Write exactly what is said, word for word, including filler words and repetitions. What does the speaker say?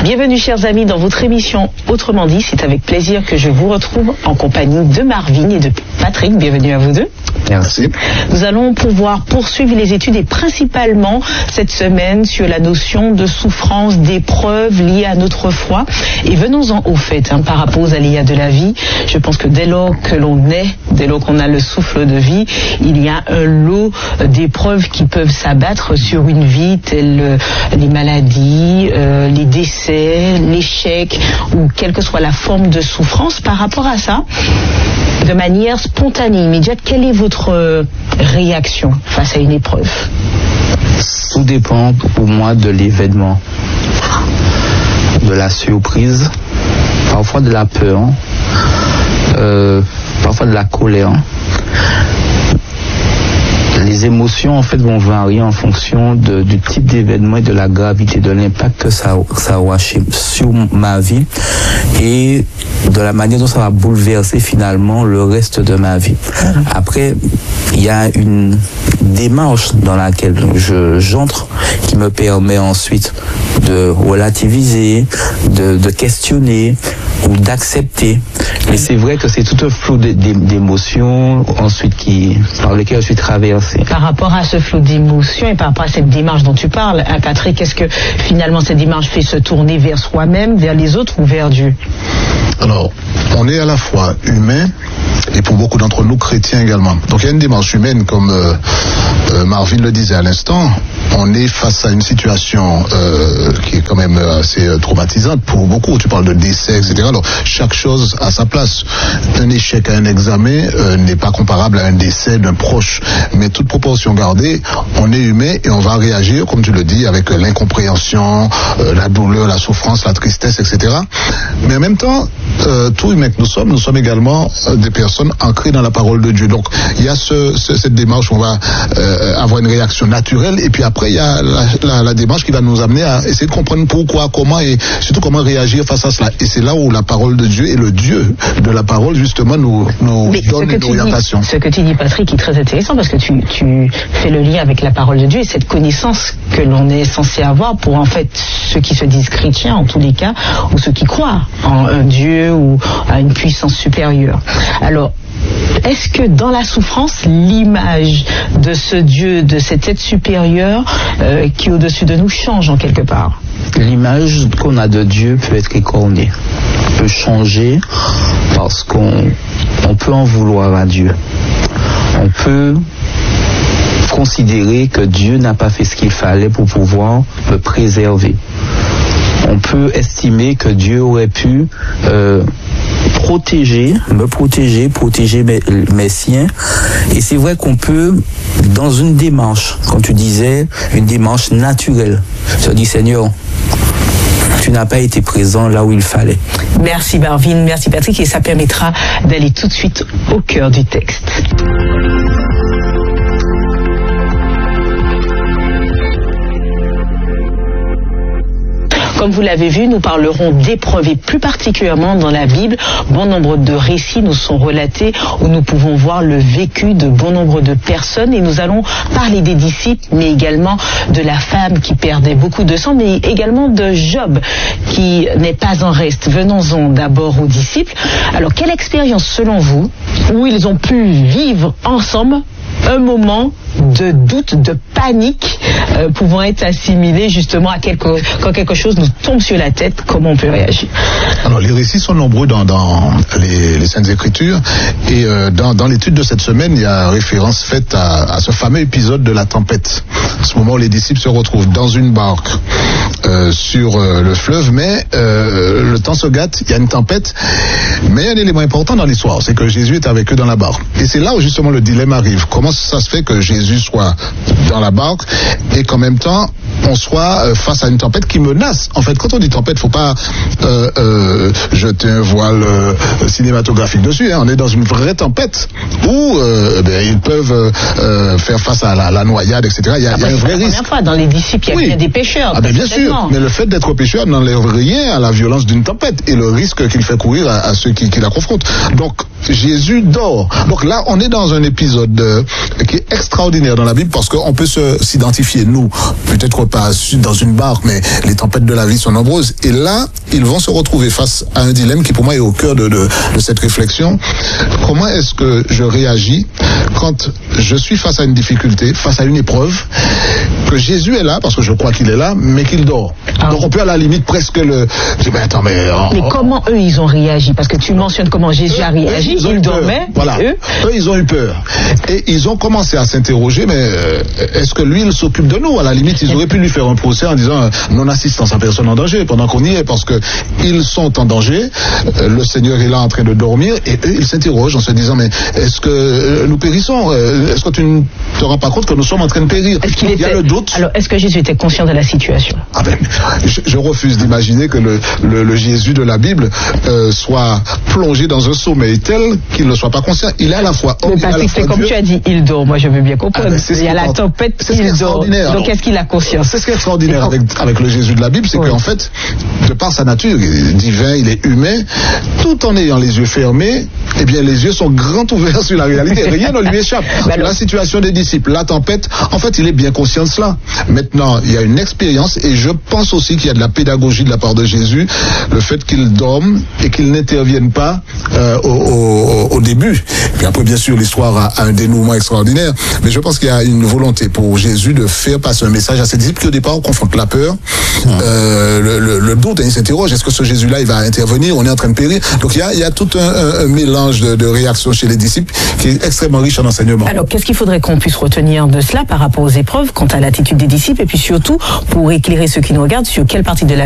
Bienvenue chers amis dans votre émission Autrement dit, c'est avec plaisir que je vous retrouve en compagnie de Marvin et de Patrick. Bienvenue à vous deux. Merci. Nous allons pouvoir poursuivre les études et principalement cette semaine sur la notion de souffrance, d'épreuves liées à notre foi. Et venons-en au fait, hein, par rapport aux aléas de la vie. Je pense que dès lors que l'on est, dès lors qu'on a le souffle de vie, il y a un lot d'épreuves qui peuvent s'abattre sur une vie, telles euh, les maladies, euh, les décès, l'échec ou quelle que soit la forme de souffrance. Par rapport à ça, de manière spontanée, immédiate, quelle est votre euh, réaction face à une épreuve? Tout dépend pour moi de l'événement, de la surprise, parfois de la peur, euh, parfois de la colère. Les émotions en fait vont varier en fonction de, du type d'événement et de la gravité, de l'impact que ça, ça aura sur ma vie et de la manière dont ça va bouleverser finalement le reste de ma vie. Après, il y a une démarche dans laquelle je, j'entre qui me permet ensuite de relativiser, de, de questionner ou d'accepter. Mais c'est vrai que c'est tout un flot d'émotions ensuite qui, par lesquelles je suis traversé. Par rapport à ce flot d'émotions et par rapport à cette démarche dont tu parles, hein, Patrick, est-ce que finalement cette démarche fait se tourner vers soi-même, vers les autres ou vers Dieu? Alors, on est à la fois humain et pour beaucoup d'entre nous chrétiens également. Donc il y a une démarche humaine, comme euh, euh, Marvin le disait à l'instant. On est face à une situation euh, qui est quand même assez euh, traumatisante pour beaucoup. Tu parles de décès, et cetera. Alors chaque chose a sa place. Un échec à un examen euh, n'est pas comparable à un décès d'un proche. Mais toute proportion gardée, on est humain et on va réagir, comme tu le dis, avec euh, l'incompréhension, euh, la douleur, la souffrance, la tristesse, et cetera. Mais en même temps, euh, tout humain que nous sommes, nous sommes également euh, des personnes ancrées dans la parole de Dieu. Donc il y a ce, ce, cette démarche où on va euh, avoir une réaction naturelle et puis après il y a la, la, la démarche qui va nous amener à essayer de comprendre pourquoi, comment et surtout comment réagir face à cela. Et c'est là où la parole de Dieu et le Dieu de la parole justement nous, nous donne une orientation. Dis, ce que tu dis Patrick est très intéressant parce que tu, tu fais le lien avec la parole de Dieu et cette connaissance que l'on est censé avoir pour en fait ceux qui se disent chrétiens en tous les cas ou ceux qui croient en un Dieu ou à une puissance supérieure. Alors est-ce que dans la souffrance, l'image de ce Dieu, de cet être supérieur euh, qui est au-dessus de nous change en quelque part? L'image qu'on a de Dieu peut être écornée, peut changer parce qu'on on peut en vouloir à Dieu. On peut considérer que Dieu n'a pas fait ce qu'il fallait pour pouvoir me préserver. On peut estimer que Dieu aurait pu euh, protéger, me protéger, protéger mes, mes siens. Et c'est vrai qu'on peut, dans une démarche, comme tu disais, une démarche naturelle, se dire Seigneur, tu n'as pas été présent là où il fallait. Merci Marvin, merci Patrick, et ça permettra d'aller tout de suite au cœur du texte. Comme vous l'avez vu, nous parlerons d'épreuves et plus particulièrement dans la Bible, bon nombre de récits nous sont relatés où nous pouvons voir le vécu de bon nombre de personnes et nous allons parler des disciples, mais également de la femme qui perdait beaucoup de sang, mais également de Job qui n'est pas en reste. Venons-en d'abord aux disciples. Alors, quelle expérience selon vous où ils ont pu vivre ensemble un moment de doute, de panique, euh, pouvant être assimilé justement à quelque, quand quelque chose nous tombe sur la tête, comment on peut réagir? Alors les récits sont nombreux dans, dans les, les Saintes Écritures et euh, dans, dans l'étude de cette semaine, il y a référence faite à, à ce fameux épisode de la tempête. À ce moment où les disciples se retrouvent dans une barque euh, sur euh, le fleuve, mais euh, le temps se gâte, il y a une tempête, mais il y a un élément important dans l'histoire, c'est que Jésus est avec eux dans la barque. Et c'est là où justement le dilemme arrive. Comment ça se fait que Jésus soit dans la barque et qu'en même temps on soit face à une tempête qui menace. En fait, quand on dit tempête, faut pas euh, euh, jeter un voile euh, cinématographique dessus. Hein. On est dans une vraie tempête où euh, ben, ils peuvent euh, faire face à la, la noyade, et cetera. Il y a, il y a un vrai risque. La première fois, dans les disciples, il y a oui. bien des pêcheurs. Ah ben bien sûr, mais le fait d'être pêcheur n'enlève rien à la violence d'une tempête et le risque qu'il fait courir à, à ceux qui, qui la confrontent. Donc Jésus dort. Donc là, on est dans un épisode euh, qui est extraordinaire dans la Bible parce qu'on peut se, s'identifier, nous, peut-être pas dans une barque, mais les tempêtes de la vie sont nombreuses. Et là, ils vont se retrouver face à un dilemme qui pour moi est au cœur de, de, de cette réflexion. Comment est-ce que je réagis quand je suis face à une difficulté, face à une épreuve, que Jésus est là, parce que je crois qu'il est là, mais qu'il dort. Ah. Donc on peut à la limite presque le... Je dis, ben attends, mais... Oh, mais comment eux, ils ont réagi? Parce que tu mentionnes comment Jésus eux, a réagi, ils, ils dormaient. Voilà, eux... eux, ils ont eu peur. Et ils ont commencé à s'interroger, mais euh, est-ce que lui, il s'occupe de nous? À la limite, ils auraient pu lui faire un procès en disant euh, non-assistance à personne en danger, pendant qu'on y est, parce que ils sont en danger, euh, le Seigneur est là en train de dormir, et eux, ils s'interrogent en se disant, mais est-ce que euh, nous périssons? euh, Est-ce que tu ne te rends pas compte que nous sommes en train de périr? Est-ce qu'il Il y a était... le doute. Alors, est-ce que Jésus était conscient de la situation? Ah ben, je, je refuse d'imaginer que le, le, le Jésus de la Bible euh, soit plongé dans un sommeil tel qu'il ne soit pas conscient. Il est à la fois homme, mais Patrick, c'est comme Dieu. Tu as dit, il dort. Moi, je veux bien comprendre. Ah ben, il y a la part... tempête, il dort. Donc, est-ce qu'il a conscience? C'est ce qui est extraordinaire avec, avec le Jésus de la Bible, c'est oui. qu'en fait, de par sa nature, il est divin, il est humain, tout en ayant les yeux fermés, eh bien, les yeux sont grands ouverts sur la réalité. Rien ne lui échappe. Ben la situation des disciples, la tempête, en fait, il est bien conscient de cela. Maintenant, il y a une expérience et je pense aussi qu'il y a de la pédagogie de la part de Jésus, le fait qu'il dorme et qu'il n'intervienne pas euh, au, au, au début. Et après, bien sûr, l'histoire a, a un dénouement extraordinaire, mais je pense qu'il y a une volonté pour Jésus de faire passer un message à ses disciples qui au départ confrontent la peur, euh, le, le, le doute, et ils s'interrogent, est-ce que ce Jésus-là, il va intervenir, on est en train de périr. Donc il y a, il y a tout un, un, un mélange de, de réactions chez les disciples qui est extrêmement riche en enseignement. Alors, qu'est-ce qu'il faudrait qu'on puisse retenir de cela par rapport aux épreuves, quant à l'attitude des disciples, et puis surtout, pour éclairer ceux qui nous regardent, sur quelle partie de la